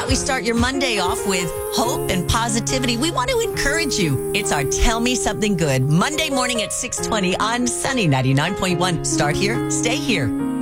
that, we start your Monday off with hope and positivity. We want to encourage you. It's our Tell Me Something Good Monday morning at 6:20 on Sunny 99.1. Start here, stay here.